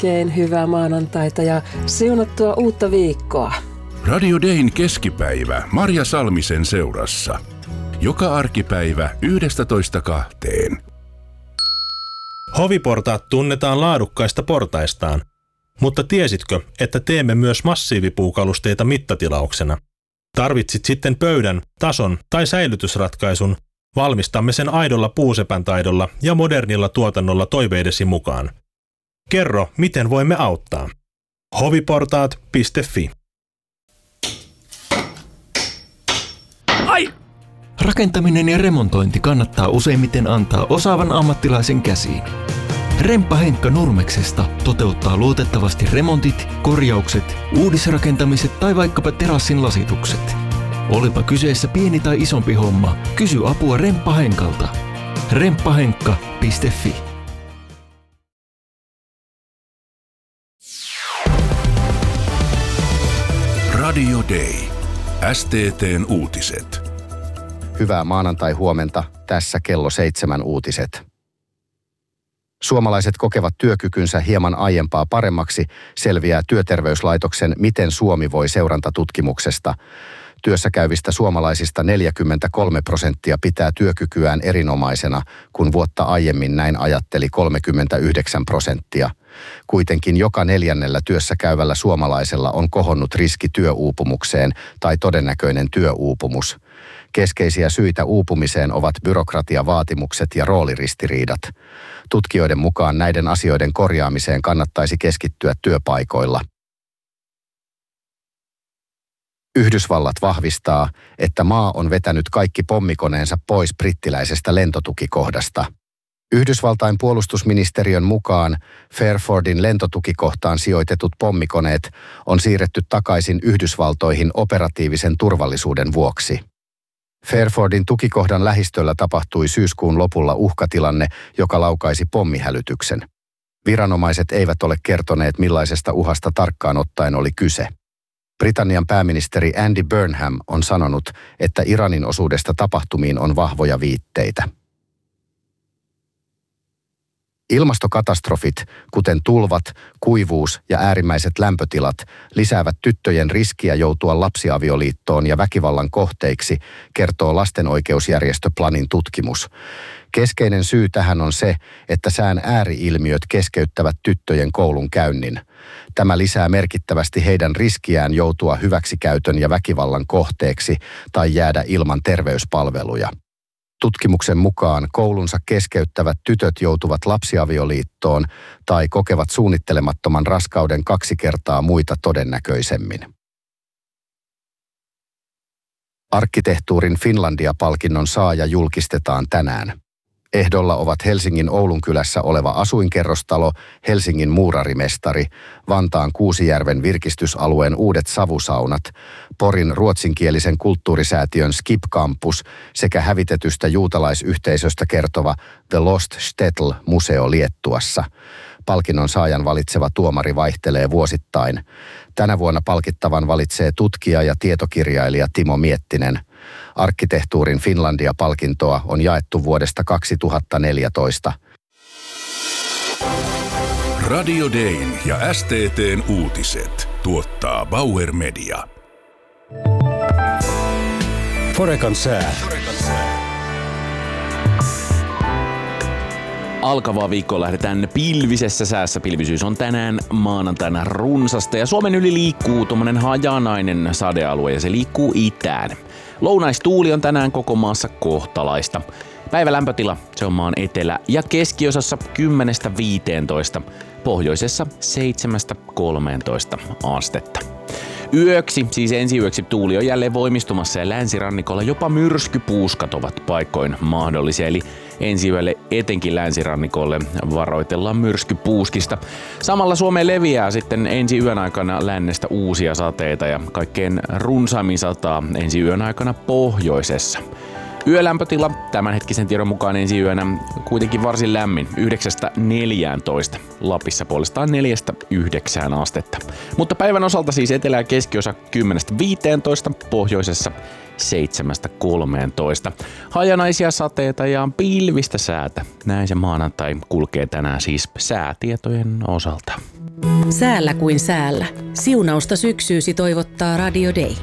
Oikein hyvää maanantaita ja siunattua uutta viikkoa. Radio Dayn keskipäivä Marja Salmisen seurassa. Joka arkipäivä 11:00–2:00. Hoviportaat tunnetaan laadukkaista portaistaan. Mutta tiesitkö, että teemme myös massiivipuukalusteita mittatilauksena? Tarvitsit sitten pöydän, tason tai säilytysratkaisun, valmistamme sen aidolla puusepän taidolla ja modernilla tuotannolla toiveidesi mukaan. Kerro, miten voimme auttaa. hoviportaat.fi. Ai! Rakentaminen ja remontointi kannattaa useimmiten antaa osaavan ammattilaisen käsiin. Remppa Henkka Nurmeksesta toteuttaa luotettavasti remontit, korjaukset, uudisrakentamiset tai vaikkapa terassin lasitukset. Olipa kyseessä pieni tai isompi homma, kysy apua Remppa Henkalta. remppahenkka.fi. Radio Day. STT:n uutiset. Hyvää maanantai-huomenta. Tässä kello 7 uutiset. Suomalaiset kokevat työkykynsä hieman aiempaa paremmaksi, selviää Työterveyslaitoksen Miten Suomi voi -seurantatutkimuksesta. Työssä käyvistä suomalaisista 43% pitää työkykyään erinomaisena, kun vuotta aiemmin näin ajatteli 39%. Kuitenkin joka 4. työssä käyvällä suomalaisella on kohonnut riski työuupumukseen tai todennäköinen työuupumus. Keskeisiä syitä uupumiseen ovat byrokratiavaatimukset ja rooliristiriidat. Tutkijoiden mukaan näiden asioiden korjaamiseen kannattaisi keskittyä työpaikoilla. Yhdysvallat vahvistaa, että maa on vetänyt kaikki pommikoneensa pois brittiläisestä lentotukikohdasta. Yhdysvaltain puolustusministeriön mukaan Fairfordin lentotukikohtaan sijoitetut pommikoneet on siirretty takaisin Yhdysvaltoihin operatiivisen turvallisuuden vuoksi. Fairfordin tukikohdan lähistöllä tapahtui syyskuun lopulla uhkatilanne, joka laukaisi pommihälytyksen. Viranomaiset eivät ole kertoneet, millaisesta uhasta tarkkaan ottaen oli kyse. Britannian pääministeri Andy Burnham on sanonut, että Iranin osuudesta tapahtumiin on vahvoja viitteitä. Ilmastokatastrofit, kuten tulvat, kuivuus ja äärimmäiset lämpötilat, lisäävät tyttöjen riskiä joutua lapsiavioliittoon ja väkivallan kohteiksi, kertoo lastenoikeusjärjestö Planin tutkimus. Keskeinen syy tähän on se, että sään ääri-ilmiöt keskeyttävät tyttöjen koulunkäynnin. Tämä lisää merkittävästi heidän riskiään joutua hyväksikäytön ja väkivallan kohteeksi tai jäädä ilman terveyspalveluja. Tutkimuksen mukaan koulunsa keskeyttävät tytöt joutuvat lapsiavioliittoon tai kokevat suunnittelemattoman raskauden 2 kertaa muita todennäköisemmin. Arkkitehtuurin Finlandia-palkinnon saaja julkistetaan tänään. Ehdolla ovat Helsingin Oulunkylässä oleva asuinkerrostalo, Helsingin muurarimestari, Vantaan Kuusijärven virkistysalueen uudet savusaunat, Porin ruotsinkielisen kulttuurisäätiön Skip Campus sekä hävitetystä juutalaisyhteisöstä kertova The Lost Shtetl-museo Liettuassa. Palkinnon saajan valitseva tuomari vaihtelee vuosittain. Tänä vuonna palkittavan valitsee tutkija ja tietokirjailija Timo Miettinen. Arkkitehtuurin Finlandia-palkintoa on jaettu vuodesta 2014. Radio Dayn ja STT:n uutiset tuottaa Bauer Media. Forecan sää. Alkavaa viikkoa lähdetään pilvisessä säässä. Pilvisyys on tänään maanantaina runsasta ja Suomen yli liikkuu tommonen hajanainen sadealue ja se liikkuu itään. Lounaistuuli on tänään koko maassa kohtalaista. Päivälämpötila, se on maan etelä- ja keskiosassa 10–15, pohjoisessa 7–13 astetta. Yöksi, siis ensi yöksi tuuli on jälleen voimistumassa ja länsirannikolla jopa myrskypuuskat ovat paikkoin mahdollisia. Eli ensi yölle etenkin länsirannikolle varoitellaan myrskypuuskista. Samalla Suomeen leviää sitten ensi yön aikana lännestä uusia sateita ja kaikkein runsaimmin sataa ensi yön aikana pohjoisessa. Yölämpötila tämänhetkisen tiedon mukaan ensi yönä kuitenkin varsin lämmin 9–14. Lapissa puolestaan 4–9 astetta. Mutta päivän osalta siis etelä- ja keskiosa 10–15, pohjoisessa 7–13. Hajanaisia sateita ja pilvistä säätä. Näin se maanantai kulkee tänään siis säätietojen osalta. Säällä kuin säällä. Siunausta syksyysi toivottaa Radio Day.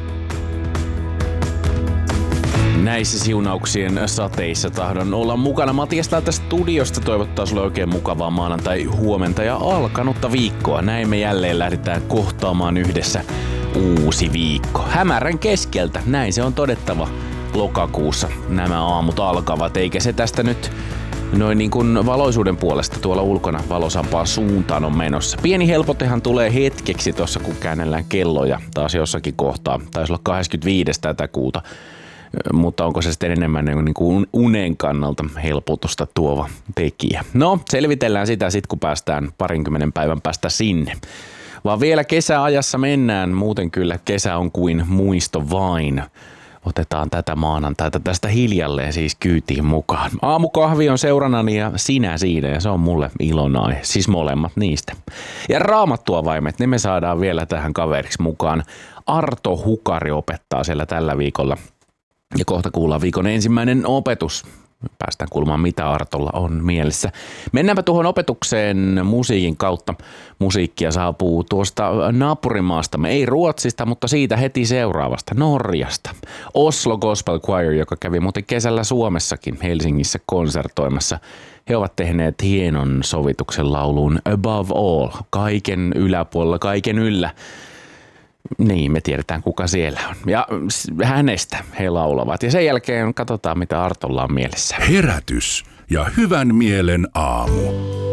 Näissä siunauksien sateissa tahdon olla mukana. Matias täältä studiosta toivottaa sulle oikein mukavaa maanantai-huomenta ja alkanutta viikkoa. Näin me jälleen lähdetään kohtaamaan yhdessä uusi viikko. Hämärän keskeltä, näin se on todettava. Lokakuussa nämä aamut alkavat, eikä se tästä nyt noin niin kuin valoisuuden puolesta tuolla ulkona valosampaan suuntaan on menossa. Pieni helpotehan tulee hetkeksi tuossa, kun käännellään kelloja taas jossakin kohtaa. Taisi olla 25. tätä kuuta. Mutta onko se sitten enemmän niin kuin unen kannalta helpotusta tuova tekijä? No, selvitellään sitä sitten, kun päästään 20 päivän päästä sinne. Vaan vielä kesäajassa mennään, muuten kyllä kesä on kuin muisto vain. Otetaan tätä maanantaita tästä hiljalleen siis kyytiin mukaan. Aamukahvi on seurannani ja sinä siinä, ja se on mulle ilonaihe, siis molemmat niistä. Ja raamattuavaimet, ne me saadaan vielä tähän kaveriksi mukaan. Arto Hukari opettaa siellä tällä viikolla. Ja kohta kuullaan viikon ensimmäinen opetus. Päästään kuulemaan, mitä Artolla on mielessä. Mennäänpä tuohon opetukseen musiikin kautta. Musiikkia saapuu tuosta naapurimaastamme, ei Ruotsista, mutta siitä heti seuraavasta, Norjasta. Oslo Gospel Choir, joka kävi muuten kesällä Suomessakin Helsingissä konsertoimassa. He ovat tehneet hienon sovituksen lauluun Above All, kaiken yläpuolella, kaiken yllä. Niin, me tiedetään kuka siellä on. Ja hänestä he laulavat. Ja sen jälkeen katsotaan, mitä Artolla on mielessä. Herätys ja hyvän mielen aamu.